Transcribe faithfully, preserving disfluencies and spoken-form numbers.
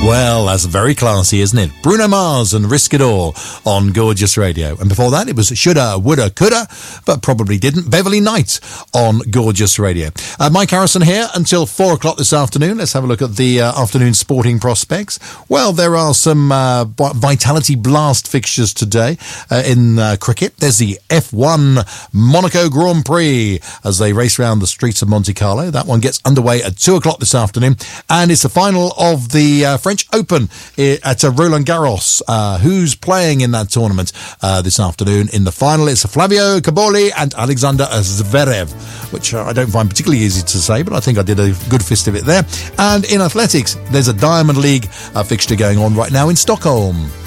Well, that's very classy, isn't it? Bruno Mars and Risk It All on Gorgeous Radio. And before that, it was Shoulda, Woulda, Coulda, but probably didn't. Beverly Knight on Gorgeous Radio. Uh, Mike Harrison here until four o'clock this afternoon. Let's have a look at the uh, afternoon sporting prospects. Well, there are some uh, Vitality Blast fixtures today uh, in uh, cricket. There's the F one Monaco Grand Prix as they race around the streets of Monte Carlo. That one gets underway at two o'clock this afternoon. And it's the final of the uh, French Open at uh, Roland Garros. Uh, who's playing in that tournament uh, this afternoon in the final? It's Flavio Caboli and Alexander Zverev, which uh, I don't find particularly easy to say, but I think I did a good fist of it there. And in athletics, there's a Diamond League uh, fixture going on right now in Stockholm.